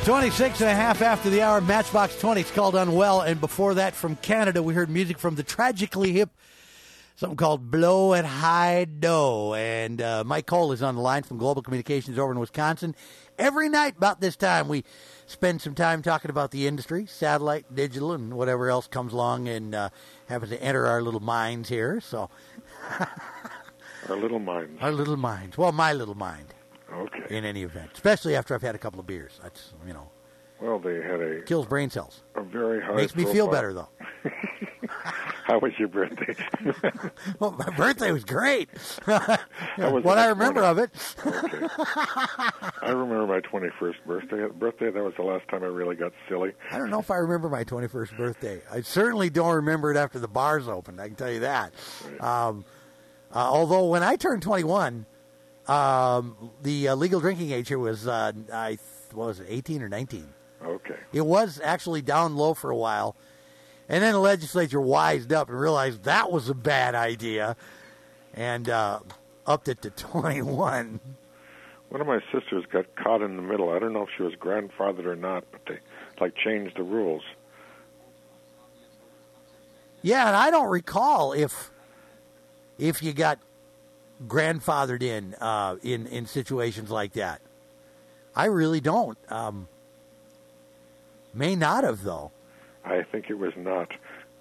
26 and a half after the hour, Matchbox 20. It's called Unwell. And before that, from Canada, we heard music from the Tragically Hip, something called Blow at High Dough. And Mike Cole is on the line from Global Communications over in Wisconsin. Every night about this time, we spend some time talking about the industry, satellite, digital, and whatever else comes along and happens to enter our little minds here. So, Our little minds. Our little minds. Well, my little mind. Okay. In any event, especially after I've had a couple of beers. That's, Well, they had kills brain cells. A very high Makes me feel better, though. How was your birthday? Well, my birthday was great. What I remember of it. Okay. I remember my 21st birthday. That was the last time I really got silly. I don't know if I remember my 21st birthday. I certainly don't remember it after the bars opened. I can tell you that. Right. Although when I turned 21, the legal drinking age here was, what was it, 18 or 19? Okay. It was actually down low for a while. And then the legislature wised up and realized that was a bad idea and upped it to 21. One of my sisters got caught in the middle. I don't know if she was grandfathered or not, but they, changed the rules. Yeah, and I don't recall if you got grandfathered in situations like that. I really don't. May not have, though. I think it was not.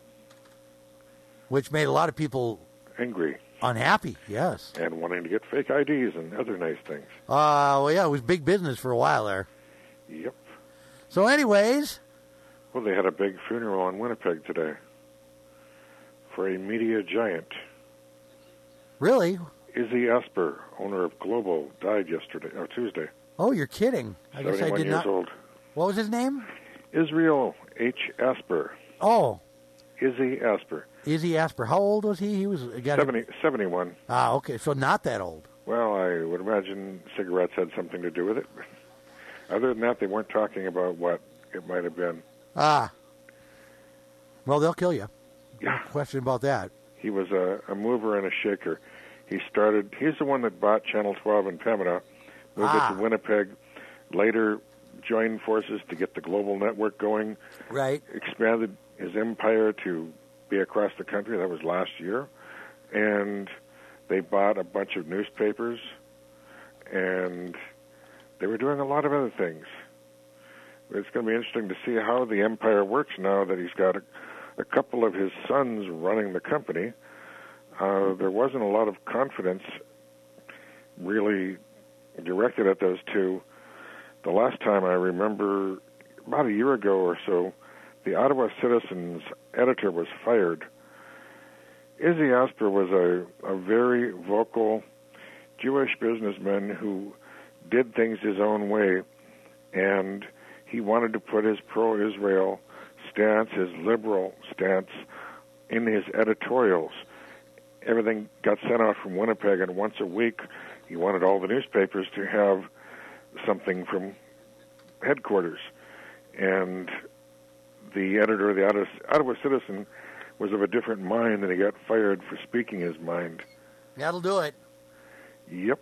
Which made a lot of people angry, unhappy, yes, and wanting to get fake IDs and other nice things. Well, yeah, it was big business for a while there. Yep. So, anyways, well, they had a big funeral in Winnipeg today for a media giant. Really? Izzy Asper, owner of Global, died Tuesday. Oh, you're kidding! I guess I did not. 71 years old. What was his name? Israel H. Asper. Oh. Izzy Asper. Izzy Asper. How old was he? He was 71. Ah, okay. So not that old. Well, I would imagine cigarettes had something to do with it. Other than that, they weren't talking about what it might have been. Ah. Well, they'll kill you. Yeah. No question about that. He was a mover and a shaker. He's the one that bought Channel 12 in Pembina, moved it to Winnipeg, later joined forces to get the Global network going. Right. Expanded his empire to be across the country. That was last year. And they bought a bunch of newspapers, and they were doing a lot of other things. It's going to be interesting to see how the empire works now that he's got a couple of his sons running the company. There wasn't a lot of confidence really directed at those two. The last time I remember, about a year ago or so, the Ottawa Citizen's editor was fired. Izzy Asper was a very vocal Jewish businessman who did things his own way, and he wanted to put his pro-Israel stance, his liberal stance, in his editorials. Everything got sent out from Winnipeg, and once a week he wanted all the newspapers to have something from headquarters. And the editor of the Ottawa Citizen was of a different mind, and he got fired for speaking his mind. That'll do it. Yep.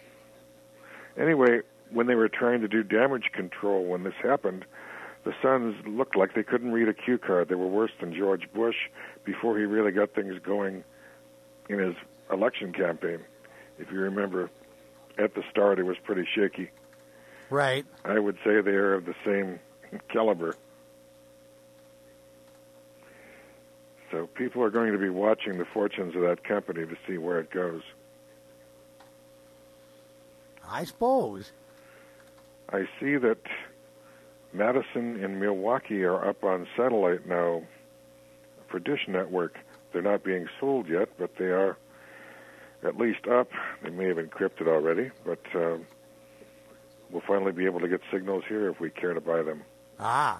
Anyway, when they were trying to do damage control when this happened, the Sons looked like they couldn't read a cue card. They were worse than George Bush before he really got things going in his election campaign. If you remember, at the start, it was pretty shaky. Right. I would say they are of the same caliber. So people are going to be watching the fortunes of that company to see where it goes. I suppose. I see that Madison and Milwaukee are up on satellite now for Dish Network. They're not being sold yet, but they are at least up. They may have encrypted already, but we'll finally be able to get signals here if we care to buy them. Ah.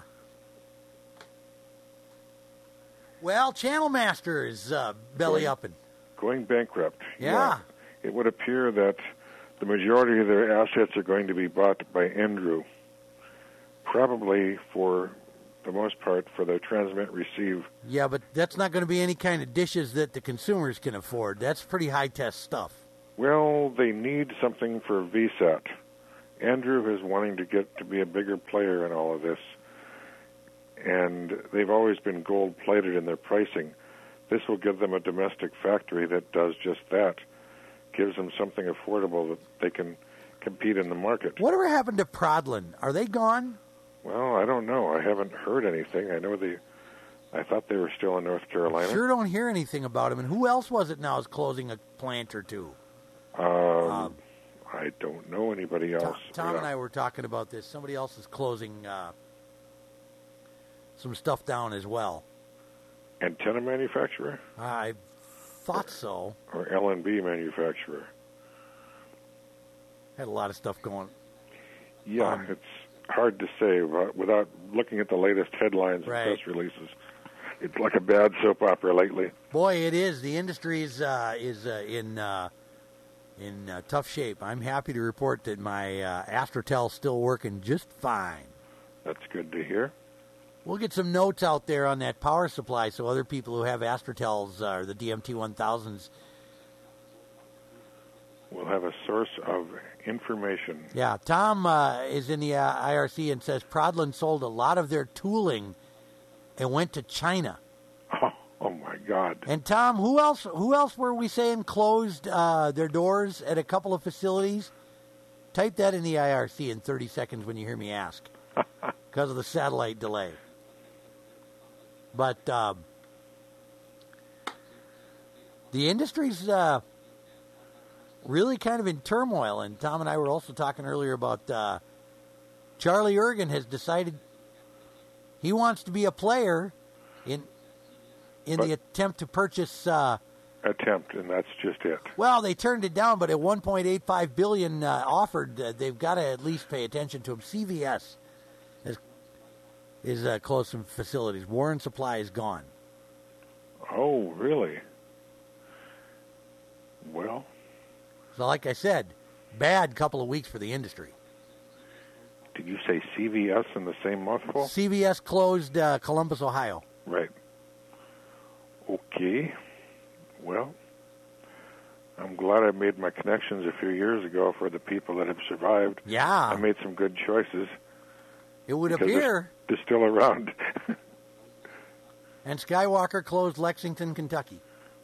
Well, Channel Master is belly upping. Going bankrupt. Yeah. It would appear that the majority of their assets are going to be bought by Andrew, probably for the most part for their transmit-receive. Yeah, but that's not going to be any kind of dishes that the consumers can afford. That's pretty high-test stuff. Well, they need something for VSAT, Andrew is wanting to get to be a bigger player in all of this, and they've always been gold-plated in their pricing. This will give them a domestic factory that does just that, gives them something affordable that they can compete in the market. Whatever happened to Prodlin? Are they gone? Well, I don't know. I haven't heard anything. I thought they were still in North Carolina. Sure don't hear anything about them. And who else was it now is closing a plant or two? I don't know anybody else. Tom and I were talking about this. Somebody else is closing some stuff down as well. Antenna manufacturer? I thought so. Or L&B manufacturer? Had a lot of stuff going. Yeah, it's hard to say without looking at the latest headlines and Right. press releases. It's like a bad soap opera lately. Boy, it is. The industry is in tough shape. I'm happy to report that my Astrotel's still working just fine. That's good to hear. We'll get some notes out there on that power supply so other people who have Astrotels or the DMT-1000s. We'll have a source of information. Yeah, Tom is in the IRC and says Prodlin sold a lot of their tooling and went to China. Oh my God. And Tom, who else were we saying closed their doors at a couple of facilities? Type that in the IRC in 30 seconds when you hear me ask, because of the satellite delay. But the industry's really kind of in turmoil, and Tom and I were also talking earlier about Charlie Ergen has decided he wants to be a player in the attempt to purchase. And that's just it. Well, they turned it down, but at $1.85 billion offered, they've got to at least pay attention to him. CVS is closed some facilities. Warren Supply is gone. Oh, really? Well. So, like I said, bad couple of weeks for the industry. Did you say CVS in the same mouthful? CVS closed Columbus, Ohio. Right. Okay. Well, I'm glad I made my connections a few years ago for the people that have survived. Yeah. I made some good choices. It would appear. They're still around. And Skywalker closed Lexington, Kentucky.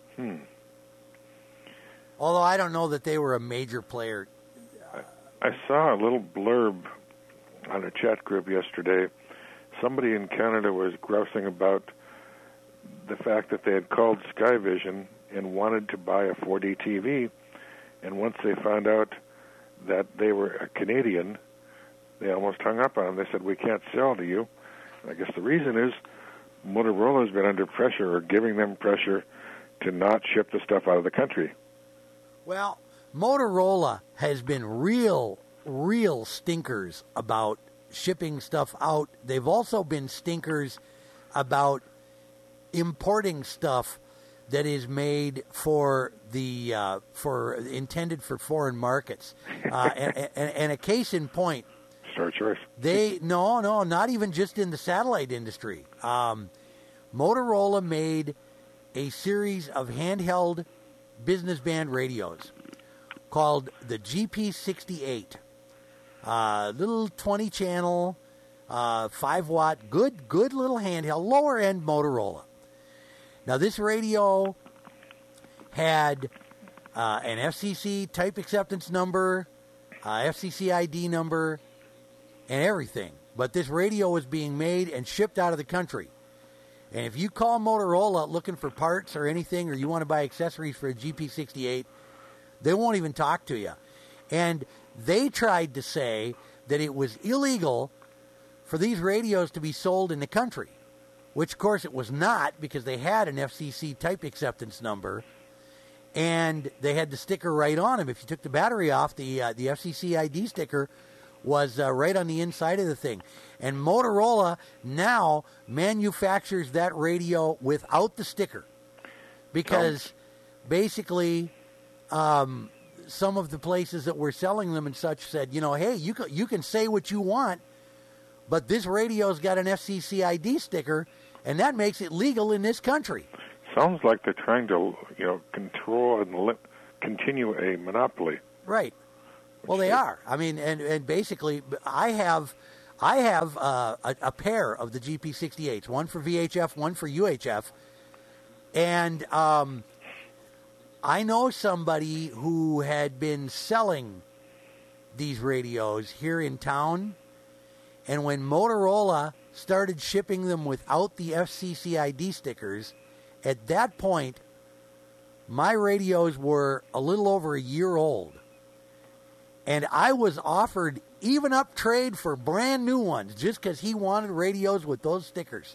Although I don't know that they were a major player. I saw a little blurb on a chat group yesterday. Somebody in Canada was grousing about the fact that they had called Skyvision and wanted to buy a 4D TV, and once they found out that they were a Canadian, they almost hung up on them. They said, "We can't sell to you." And I guess the reason is Motorola's been under pressure or giving them pressure to not ship the stuff out of the country. Well, Motorola has been real stinkers about shipping stuff out. They've also been stinkers about importing stuff that is made for the intended for foreign markets. And a case in point, Star Choice. No, not even just in the satellite industry. Motorola made a series of handheld business band radios called the GP68. Little 20-channel, 5-watt, good little handheld, lower-end Motorola. Now, this radio had an FCC type acceptance number, FCC ID number, and everything. But this radio was being made and shipped out of the country. And if you call Motorola looking for parts or anything, or you want to buy accessories for a GP68, they won't even talk to you. And they tried to say that it was illegal for these radios to be sold in the country, which, of course, it was not, because they had an FCC type acceptance number, and they had the sticker right on them. If you took the battery off, the FCC ID sticker was right on the inside of the thing. And Motorola now manufactures that radio without the sticker, because basically some of the places that were selling them and such said, hey, you can say what you want, but this radio's got an FCC ID sticker, and that makes it legal in this country. Sounds like they're trying to, control and continue a monopoly. Right. Well, they are. I mean, and basically, I have a pair of the GP68s, one for VHF, one for UHF, and I know somebody who had been selling these radios here in town, and when Motorola started shipping them without the FCC ID stickers, at that point, my radios were a little over a year old. And I was offered even up trade for brand new ones just because he wanted radios with those stickers.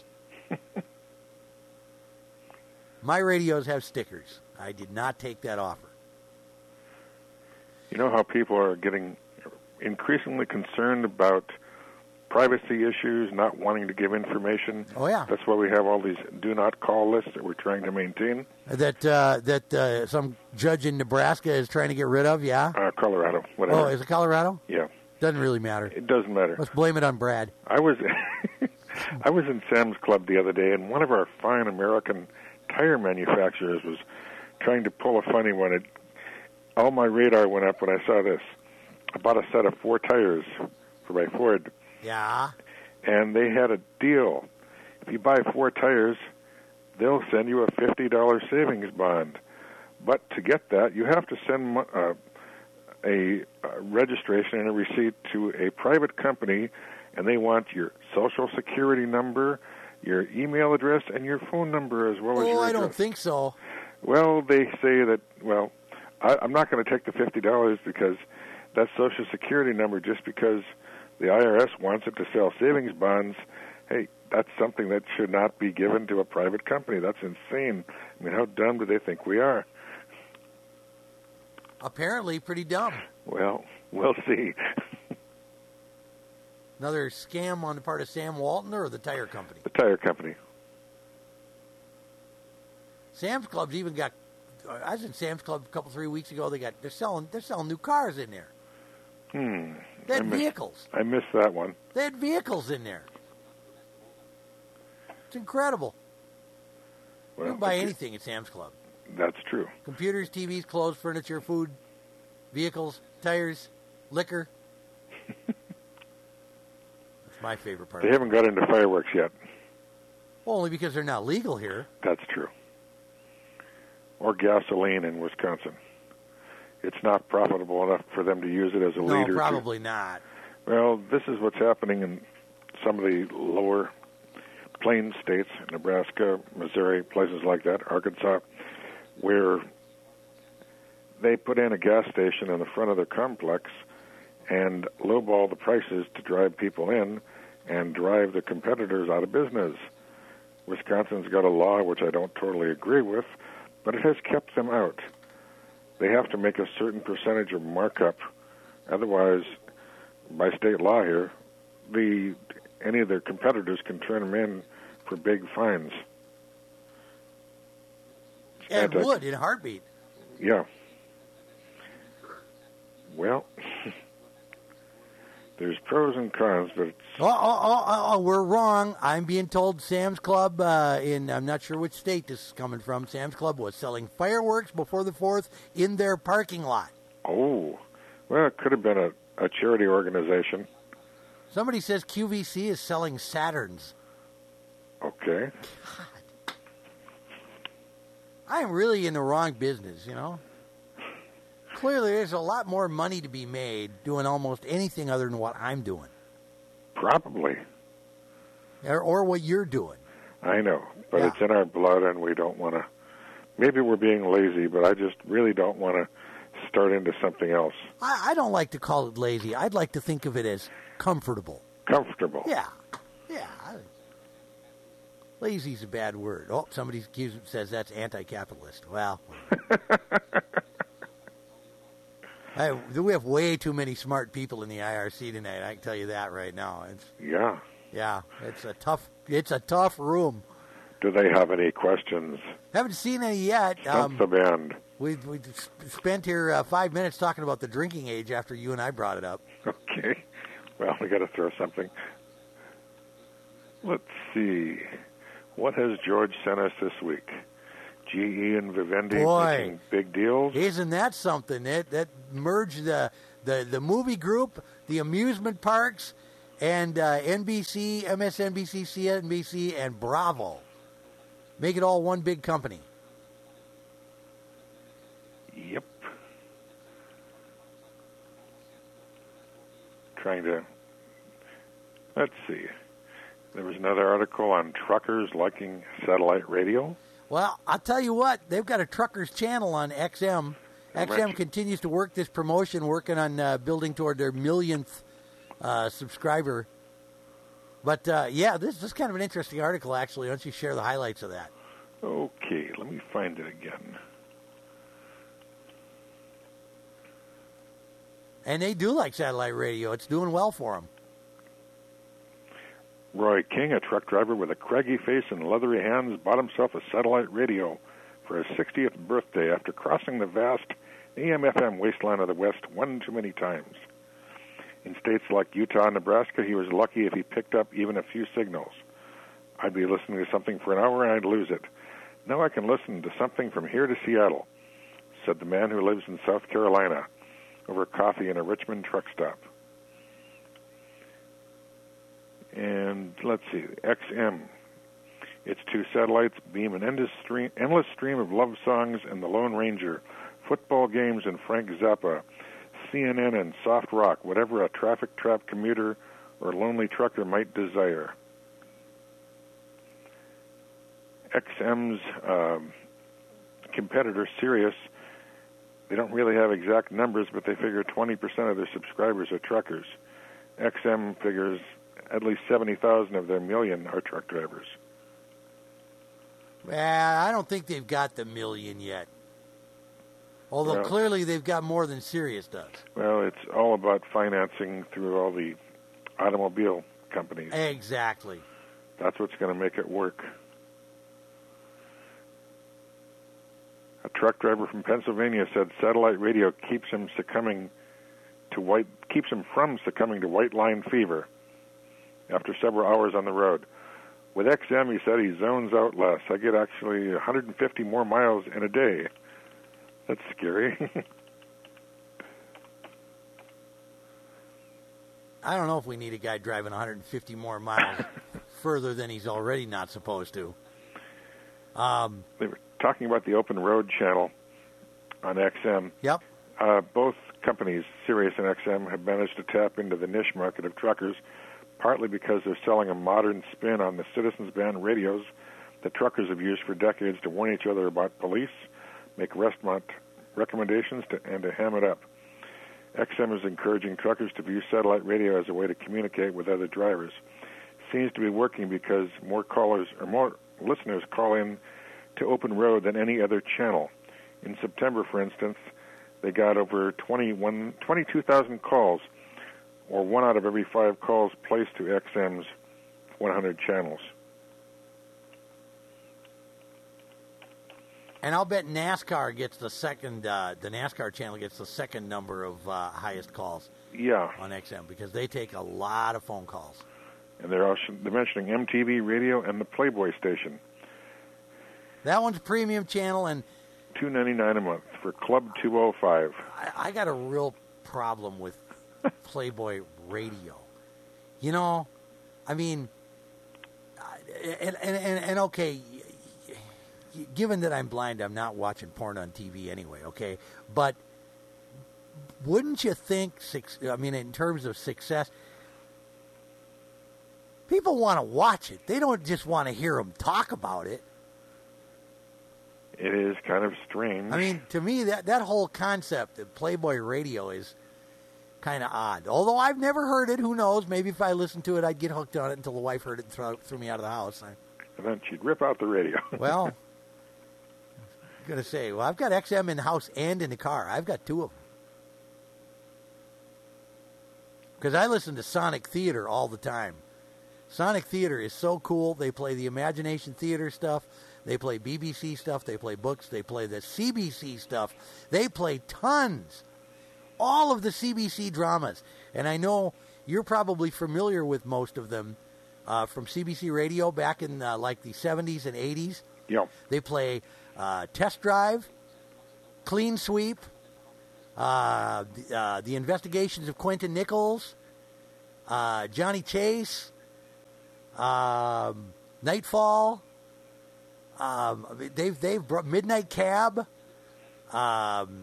My radios have stickers. I did not take that offer. You know how people are getting increasingly concerned about privacy issues, not wanting to give information? Oh, yeah. That's why we have all these do not call lists that we're trying to maintain. That some judge in Nebraska is trying to get rid of, yeah? Colorado, whatever. Oh, is it Colorado? Yeah. Doesn't really matter. It doesn't matter. Let's blame it on Brad. I was in Sam's Club the other day, and one of our fine American tire manufacturers was trying to pull a funny one. All my radar went up when I saw this. I bought a set of 4 tires for my Ford. Yeah. And they had a deal. If you buy 4 tires, they'll send you a $50 savings bond. But to get that, you have to send a registration and a receipt to a private company, and they want your Social Security number, your email address, and your phone number as well as your address. I don't think so. Well, they say that, I'm not going to take the $50 because that Social Security number, just because the IRS wants it to sell savings bonds, hey, that's something that should not be given to a private company. That's insane. I mean, how dumb do they think we are? Apparently pretty dumb. Well, we'll see. Another scam on the part of Sam Walton or the tire company? The tire company. Sam's Club's even got. I was in Sam's Club a couple 3 weeks ago. They're selling new cars in there. They had vehicles. I missed that one. They had vehicles in there. It's incredible. You can buy anything at Sam's Club. That's true. Computers, TVs, clothes, furniture, food, vehicles, tires, liquor. That's my favorite part. They haven't got into fireworks yet. Well, only because they're not legal here. That's true. Or gasoline in Wisconsin. It's not profitable enough for them to use it as a leader. No, probably not. Well, this is what's happening in some of the lower plains states, Nebraska, Missouri, places like that, Arkansas, where they put in a gas station in the front of their complex and lowball the prices to drive people in and drive the competitors out of business. Wisconsin's got a law which I don't totally agree with, but it has kept them out. They have to make a certain percentage of markup. Otherwise, by state law here, any of their competitors can turn them in for big fines. And would in a heartbeat. Yeah. Well, there's pros and cons, but it's... We're wrong. I'm being told Sam's Club I'm not sure which state this is coming from. Sam's Club was selling fireworks before the 4th in their parking lot. Oh, well, it could have been a charity organization. Somebody says QVC is selling Saturns. Okay. God. I am really in the wrong business, you know? Clearly, there's a lot more money to be made doing almost anything other than what I'm doing. Probably. Or what you're doing. I know, but it's in our blood, and we don't want to... Maybe we're being lazy, but I just really don't want to start into something else. I don't like to call it lazy. I'd like to think of it as comfortable. Comfortable. Yeah. Lazy's a bad word. Oh, somebody says that's anti-capitalist. Well... we have way too many smart people in the IRC tonight. I can tell you that right now. Yeah, it's a tough room. Do they have any questions? Haven't seen any yet. Stump the band. We spent here 5 minutes talking about the drinking age after you and I brought it up. Okay. Well, we got to throw something. Let's see. What has George sent us this week? GE and Vivendi making big deals. Isn't that something? That merged the the movie group, the amusement parks, and NBC, MSNBC, CNBC, and Bravo. Make it all one big company. Yep. Trying to... Let's see. There was another article on truckers liking satellite radio. Well, I'll tell you what. They've got a truckers channel on XM. XM continues to work this promotion, working on building toward their millionth subscriber. But, this is kind of an interesting article, actually. Why don't you share the highlights of that? Okay, let me find it again. And they do like satellite radio. It's doing well for them. Roy King, a truck driver with a craggy face and leathery hands, bought himself a satellite radio for his 60th birthday after crossing the vast AM/FM wasteland of the West one too many times. In states like Utah and Nebraska, he was lucky if he picked up even a few signals. I'd be listening to something for an hour and I'd lose it. Now I can listen to something from here to Seattle, said the man who lives in South Carolina, over coffee in a Richmond truck stop. And let's see, XM. Its two satellites beam an endless stream of love songs and The Lone Ranger, football games and Frank Zappa, CNN and soft rock, whatever a traffic-trapped commuter or lonely trucker might desire. XM's competitor, Sirius, they don't really have exact numbers, but they figure 20% of their subscribers are truckers. XM figures at least 70,000 of their million are truck drivers. Well, I don't think they've got the million yet. Although clearly they've got more than Sirius does. Well, it's all about financing through all the automobile companies. Exactly. That's what's going to make it work. A truck driver from Pennsylvania said satellite radio keeps him from succumbing to white line fever after several hours on the road. With XM, he said, he zones out less. I get actually 150 more miles in a day. That's scary. I don't know if we need a guy driving 150 more miles further than he's already not supposed to. They were talking about the open road channel on XM. Yep. Both companies, Sirius and XM, have managed to tap into the niche market of truckers, partly because they're selling a modern spin on the citizens band radios that truckers have used for decades to warn each other about police, make restaurant recommendations, and to ham it up. XM is encouraging truckers to view satellite radio as a way to communicate with other drivers. Seems to be working because more listeners call in to Open Road than any other channel. In September, for instance, they got over 22,000 calls, or 1 out of every 5 calls placed to XM's 100 channels. And I'll bet NASCAR gets the second. The NASCAR channel gets the second number of highest calls. Yeah. On XM, because they take a lot of phone calls. And they're mentioning MTV Radio and the Playboy station. That one's a premium channel, and $2.99 a month for Club 205. I got a real problem with Playboy Radio. You know, I mean, and okay, given that I'm blind, I'm not watching porn on TV anyway, okay? But wouldn't you think, in terms of success, people want to watch it. They don't just want to hear them talk about it. It is kind of strange. I mean, to me, that whole concept of Playboy Radio is kind of odd. Although I've never heard it. Who knows? Maybe if I listened to it, I'd get hooked on it until the wife heard it and threw me out of the house. And then she'd rip out the radio. Well, I'm going to say, I've got XM in the house and in the car. I've got 2 of them. Because I listen to Sonic Theater all the time. Sonic Theater is so cool. They play the Imagination Theater stuff. They play BBC stuff. They play books. They play the CBC stuff. They play tons. All of the CBC dramas. And I know you're probably familiar with most of them from CBC Radio back in like the 70s and 80s. Yeah. They play Test Drive, Clean Sweep, The Investigations of Quentin Nichols, Johnny Chase, Nightfall. They've brought Midnight Cab. I'm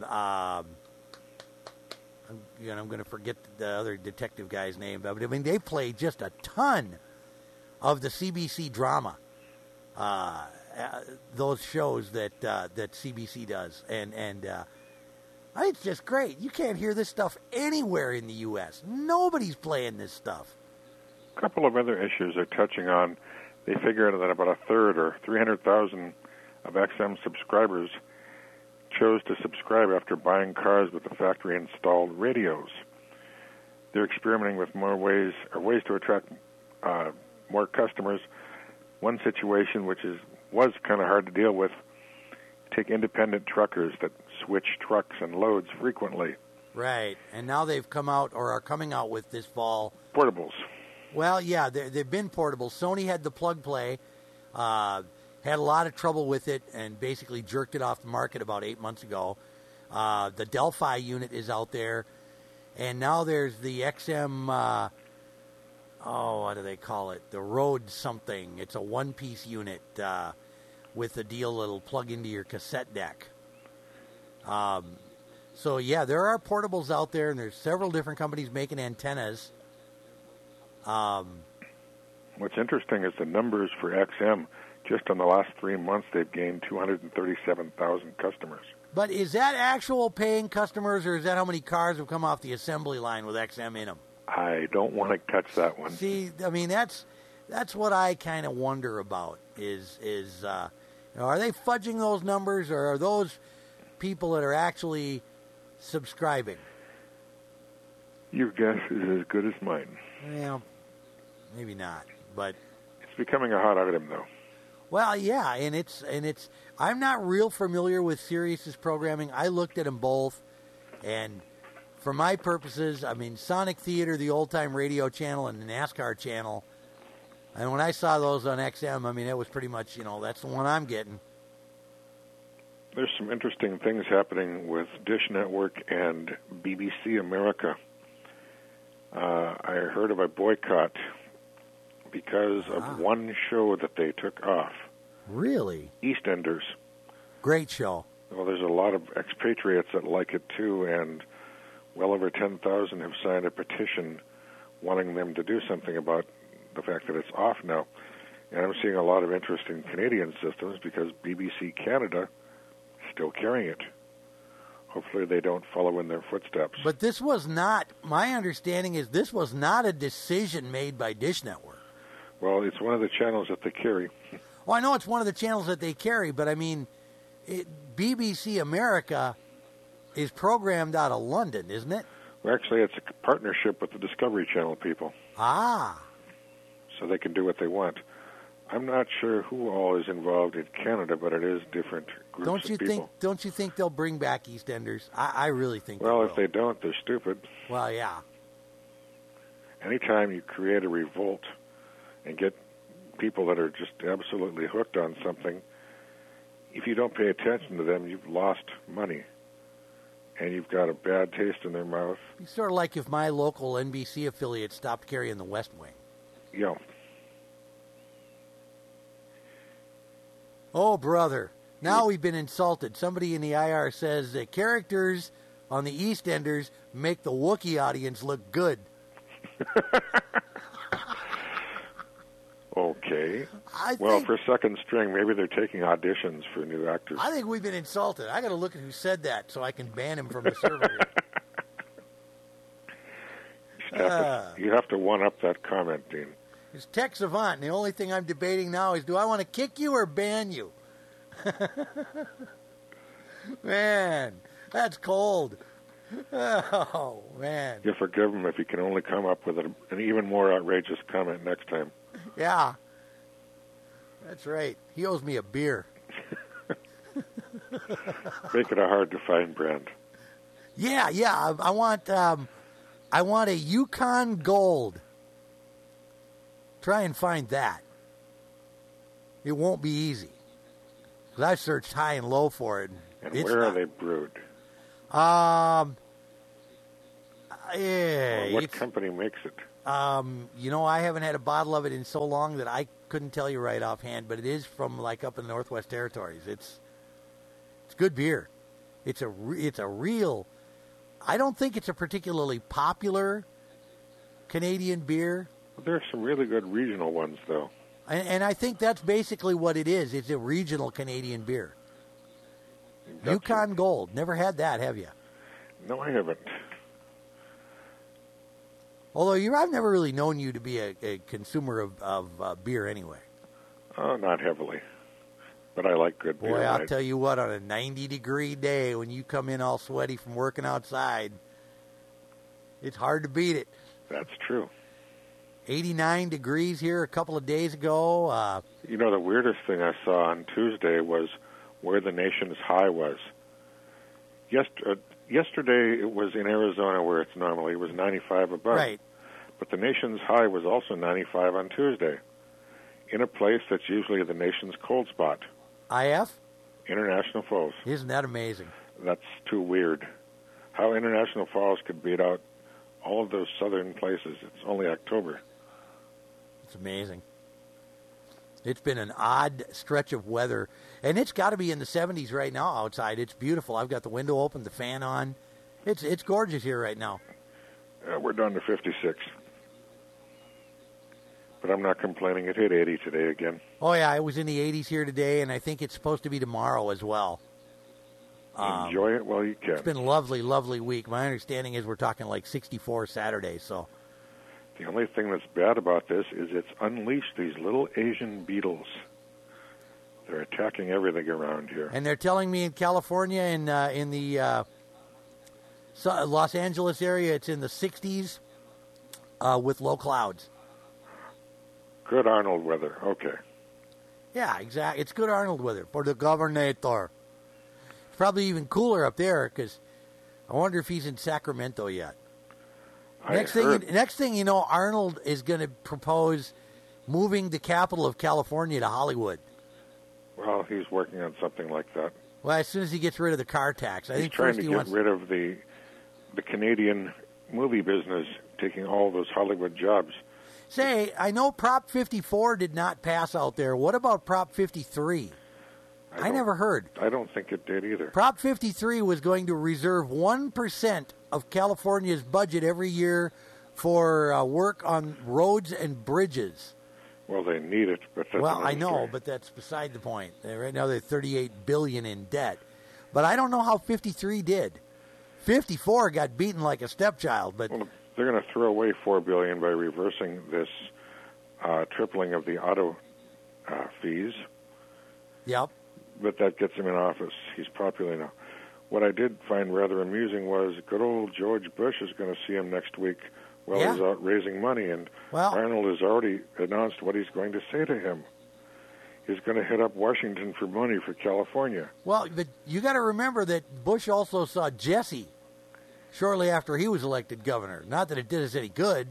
going to forget the other detective guy's name, but I mean they play just a ton of the CBC drama. Those shows that CBC does, and it's just great. You can't hear this stuff anywhere in the U.S. Nobody's playing this stuff. A couple of other issues they're touching on. They figure that about a third, or 300,000, of XM subscribers chose to subscribe after buying cars with the factory-installed radios. They're experimenting with more ways to attract more customers. One situation which was kind of hard to deal with, take independent truckers that switch trucks and loads frequently. Right, and now they've come out, or are coming out with this fall, portables. Well, yeah, they've been portable. Sony had the plug play, had a lot of trouble with it, and basically jerked it off the market about 8 months ago. The Delphi unit is out there, and now there's the XM, what do they call it? The Rode something. It's a one-piece unit with a deal that'll plug into your cassette deck. So, yeah, there are portables out there, and there's several different companies making antennas. What's interesting is the numbers for XM. Just in the last 3 months, they've gained 237,000 customers. But is that actual paying customers, or is that how many cars have come off the assembly line with XM in them? I don't want to touch that one. See, I mean, that's what I kind of wonder about. Is are they fudging those numbers, or are those people that are actually subscribing? Your guess is as good as mine. Well, maybe not, but it's becoming a hot item, though. Well, yeah, and it's. I'm not real familiar with Sirius's programming. I looked at them both, and for my purposes, I mean, Sonic Theater, the old-time radio channel, and the NASCAR channel. And when I saw those on XM, I mean, it was pretty much, that's the one I'm getting. There's some interesting things happening with Dish Network and BBC America. I heard of a boycott because of one show that they took off. Really? EastEnders. Great show. Well, there's a lot of expatriates that like it too, and well over 10,000 have signed a petition wanting them to do something about the fact that it's off now. And I'm seeing a lot of interest in Canadian systems because BBC Canada is still carrying it. Hopefully they don't follow in their footsteps. But this was not, my understanding is this was not a decision made by Dish Network. Well, it's one of the channels that they carry. Well, I know it's one of the channels that they carry, but I mean, BBC America is programmed out of London, isn't it? Well, actually, it's a partnership with the Discovery Channel people. Ah. So they can do what they want. I'm not sure who all is involved in Canada, but it is different groups of people. Don't you think they'll bring back EastEnders? I really think they will. Well, if they don't, they're stupid. Well, yeah. Anytime you create a revolt and get people that are just absolutely hooked on something, if you don't pay attention to them, you've lost money. And you've got a bad taste in their mouth. It's sort of like if my local NBC affiliate stopped carrying the West Wing. Yeah. Oh, brother. Now we've been insulted. Somebody in the IR says the characters on the EastEnders make the Wookiee audience look good. Okay. Well, for second string, maybe they're taking auditions for new actors. I think we've been insulted. I got to look at who said that so I can ban him from the server. You have to one-up that comment, Dean. It's Tech Savant, and the only thing I'm debating now is do I want to kick you or ban you? Man, that's cold. Oh, man. You forgive him if he can only come up with an even more outrageous comment next time. Yeah. That's right. He owes me a beer. Make it a hard-to-find brand. Yeah. I want a Yukon Gold. Try and find that. It won't be easy. Because I've searched high and low for it. And where are they brewed? Yeah, What company makes it? I haven't had a bottle of it in so long that I couldn't tell you right offhand, but it is from like up in the Northwest Territories. It's good beer. It's a real. I don't think it's a particularly popular Canadian beer. Well, there are some really good regional ones, though. And I think that's basically what it is. It's a regional Canadian beer. Yukon Gold. Never had that, have you? No, I haven't. Although I've never really known you to be a consumer of beer anyway. Oh, not heavily. But I like good beer. Boy, I'll tell you what, on a 90-degree day when you come in all sweaty from working outside, it's hard to beat it. That's true. 89 degrees here a couple of days ago. The weirdest thing I saw on Tuesday was where the nation's high was. Yesterday it was in Arizona where it's normally. It was 95 above. Right. But the nation's high was also 95 on Tuesday in a place that's usually the nation's cold spot. IF? International Falls. Isn't that amazing? That's too weird. How International Falls could beat out all of those southern places. It's only October. It's amazing. It's been an odd stretch of weather, and it's got to be in the 70s right now outside. It's beautiful. I've got the window open, the fan on. It's gorgeous here right now. We're down to 56. But I'm not complaining. It hit 80 today again. Oh, yeah, it was in the 80s here today, and I think it's supposed to be tomorrow as well. Enjoy it while you can. It's been a lovely, lovely week. My understanding is we're talking like 64 Saturday, so... The only thing that's bad about this is it's unleashed these little Asian beetles. They're attacking everything around here. And they're telling me in California, in the Los Angeles area, it's in the 60s with low clouds. Good Arnold weather. Okay. Yeah, exactly. It's good Arnold weather for the governor. It's probably even cooler up there because I wonder if he's in Sacramento yet. Next thing you know, Arnold is going to propose moving the capital of California to Hollywood. Well, he's working on something like that. Well, as soon as he gets rid of the car tax, He's trying to get rid of the Canadian movie business, taking all those Hollywood jobs. Say, I know Prop 54 did not pass out there. What about Prop 53? I never heard. I don't think it did either. Prop 53 was going to reserve 1% of California's budget every year for work on roads and bridges. Well, they need it, but that's well, I know, story. but that's beside the point. Right now, they're $38 billion in debt, but I don't know how 53 did. 54 got beaten like a stepchild, but they're going to throw away $4 billion by reversing this tripling of the auto fees. Yep. But that gets him in office. He's popular now. What I did find rather amusing was good old George Bush is going to see him next week while he's out raising money, and Arnold has already announced what he's going to say to him. He's going to hit up Washington for money for California. Well, but you got to remember that Bush also saw Jesse shortly after he was elected governor. Not that it did us any good.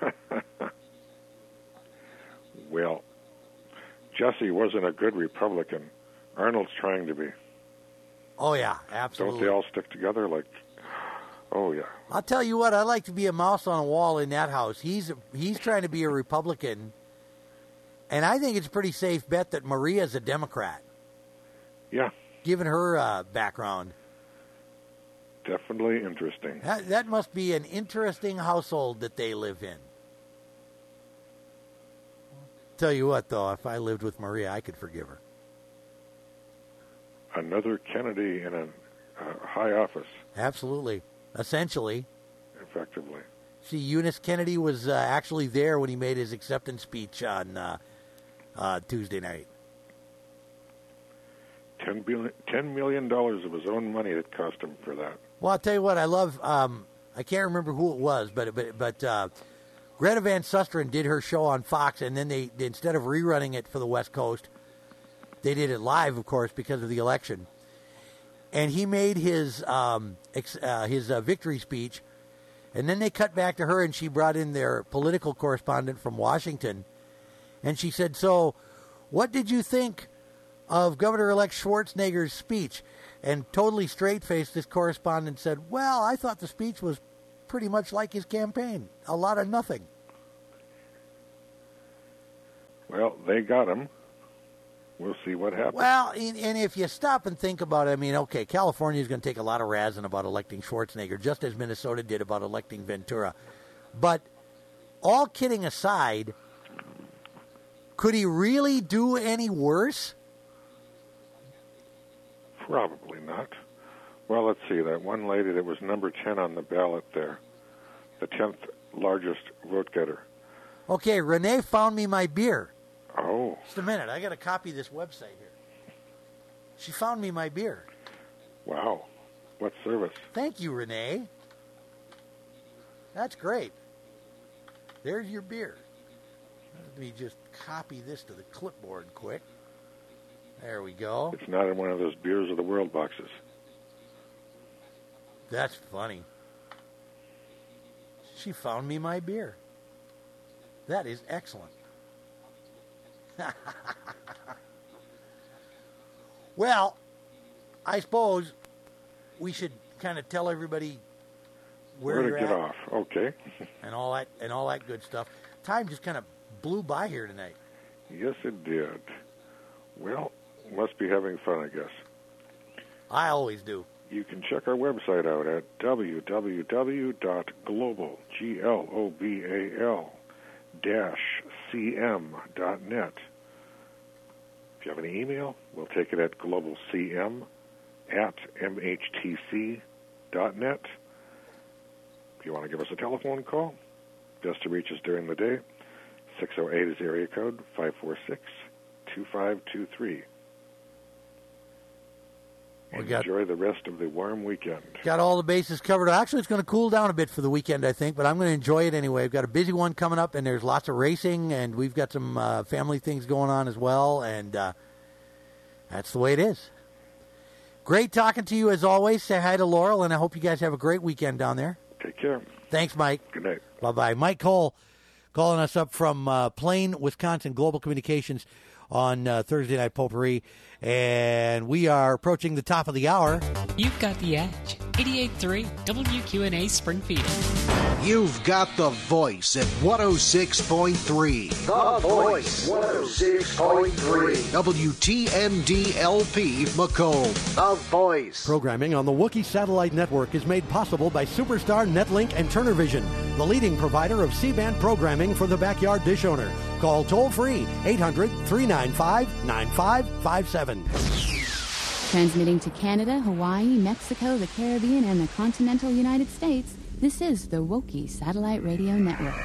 Well, Jesse wasn't a good Republican. Arnold's trying to be. Oh, yeah, absolutely. Don't they all stick together like, oh, yeah. I'll tell you what, I'd like to be a mouse on a wall in that house. He's trying to be a Republican, and I think it's a pretty safe bet that Maria's a Democrat. Yeah. Given her background. Definitely interesting. That must be an interesting household that they live in. Tell you what, though, if I lived with Maria, I could forgive her. Another Kennedy in a high office. Absolutely. Essentially. Effectively. See, Eunice Kennedy was actually there when he made his acceptance speech on Tuesday night. $10 million of his own money it cost him for that. Well, I'll tell you what, I love, I can't remember who it was, but Greta Van Susteren did her show on Fox, and then they instead of rerunning it for the West Coast, they did it live, of course, because of the election. And he made his victory speech, and then they cut back to her, and she brought in their political correspondent from Washington. And she said, so what did you think of Governor-elect Schwarzenegger's speech? And totally straight-faced, this correspondent said, well, I thought the speech was pretty much like his campaign. A lot of nothing. Well, they got him. We'll see what happens. Well, and if you stop and think about it, I mean, okay, California is going to take a lot of razzing about electing Schwarzenegger, just as Minnesota did about electing Ventura. But all kidding aside, could he really do any worse? Probably not. Well, let's see. That one lady that was number 10 on the ballot there, the 10th largest vote getter. Okay, Renee found me my beer. Oh. Just a minute. I got to copy this website here. She found me my beer. Wow. What service? Thank you, Renee. That's great. There's your beer. Let me just copy this to the clipboard quick. There we go. It's not in one of those Beers of the World boxes. That's funny. She found me my beer. That is excellent. Well, I suppose we should kind of tell everybody where to you're get at off. Okay. and all that good stuff. Time just kind of blew by here tonight. Yes, it did. Well, must be having fun, I guess. I always do. You can check our website out at www.global, global-cm.net. If you have an email, we'll take it at globalcm@mhtc.net. If you want to give us a telephone call, just to reach us during the day, 608 is area code 546-2523. Enjoy the rest of the warm weekend. Got all the bases covered. Actually, it's going to cool down a bit for the weekend, I think, but I'm going to enjoy it anyway. We've got a busy one coming up, and there's lots of racing, and we've got some family things going on as well, and that's the way it is. Great talking to you as always. Say hi to Laurel, and I hope you guys have a great weekend down there. Take care. Thanks, Mike. Good night. Bye-bye. Mike Cole calling us up from Plain, Wisconsin, Global Communications on Thursday Night Potpourri, and we are approaching the top of the hour. You've got the edge. 88.3 WQNA Springfield. You've got the voice at 106.3. The Voice, 106.3. WTND-LP Macomb. The Voice. Programming on the Wookiee Satellite Network is made possible by Superstar, Netlink, and Turner Vision, the leading provider of C-band programming for the backyard dish owner. Call toll-free 800-395-9557. Transmitting to Canada, Hawaii, Mexico, the Caribbean, and the continental United States, this is the Wookiee Satellite Radio Network.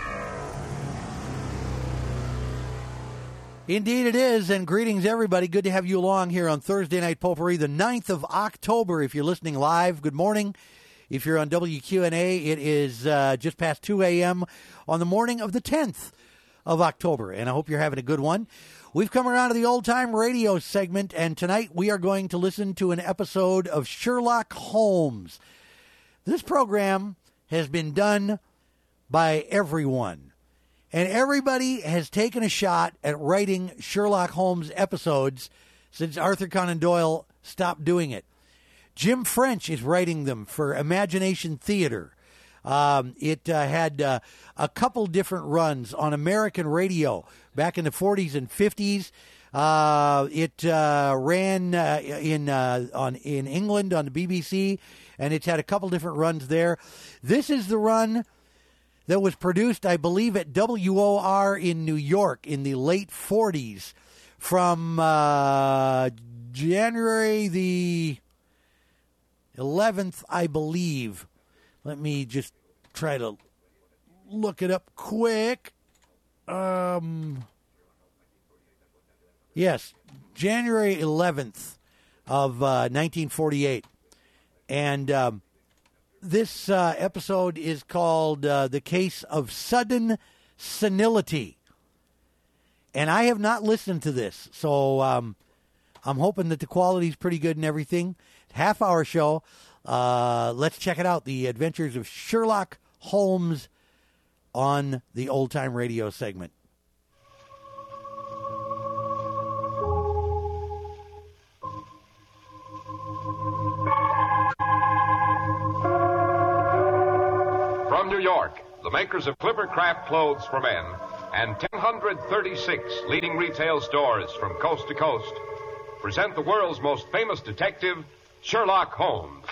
Indeed it is, and greetings everybody. Good to have you along here on Thursday Night Potpourri, the 9th of October. If you're listening live, good morning. If you're on WQNA, it is just past 2 a.m. on the morning of the 10th of October, and I hope you're having a good one. We've come around to the old-time radio segment, and tonight we are going to listen to an episode of Sherlock Holmes. This program has been done by everyone, and everybody has taken a shot at writing Sherlock Holmes episodes since Arthur Conan Doyle stopped doing it. Jim French is writing them for Imagination Theater. It had a couple different runs on American radio back in the 40s and 50s. It ran in England on the BBC, and it's had a couple different runs there. This is the run that was produced, I believe, at WOR in New York in the late 40s from January the 11th, I believe. Let me just try to look it up quick. Yes, January 11th of 1948. And this episode is called The Case of Sudden Senility. And I have not listened to this, so I'm hoping that the quality is pretty good and everything. Half-hour show. Let's check it out. The Adventures of Sherlock Holmes on the Old Time Radio segment. From New York, the makers of Clippercraft clothes for men and 136 leading retail stores from coast to coast present the world's most famous detective, Sherlock Holmes.